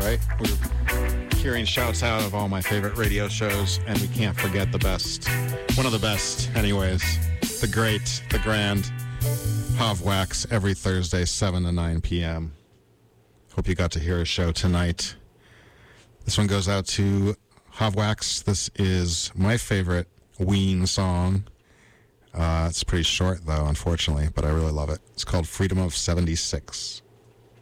right? We're hearing shouts out of all my favorite radio shows, and we can't forget the best. One of the best, anyways. The great, the grand Havwax every Thursday, 7 to 9 p.m. Hope you got to hear a show tonight. This one goes out to Havwax. This is my favorite Ween song. It's pretty short, though, unfortunately, but I really love it. It's called Freedom of 76.